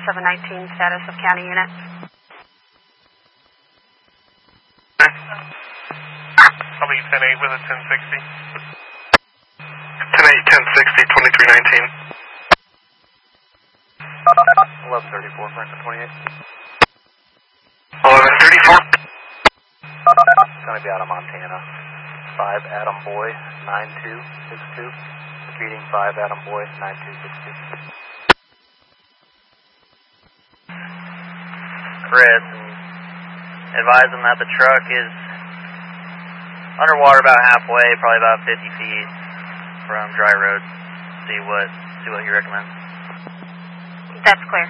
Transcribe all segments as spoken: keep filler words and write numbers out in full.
seven nineteen, status of county unit. I'll be ten eight with a ten sixty. ten eight, ten sixty, twenty-three nineteen. eleven thirty-four, Franklin twenty-eight. eleven thirty-four. It's going to be out of Montana. five Adam Boy, nine two six two. Repeating five Adam Boy, nine two six two. Chris, and advise them that the truck is underwater about halfway, probably about fifty feet from dry road. See what, see what he recommends. That's clear.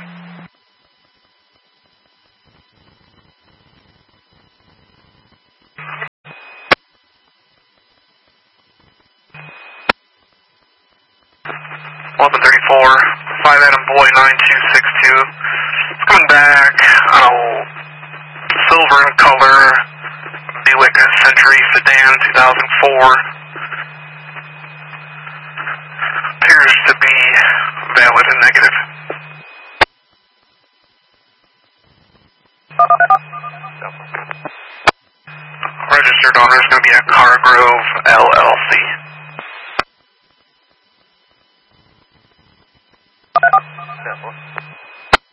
eleven thirty-four, five Adam Boy, nine two six two. It's coming back, oh, silver in color, Buick Century sedan, two thousand four. Appears to be valid and negative. Registered owner is going to be at Cargrove, L L C. Simple.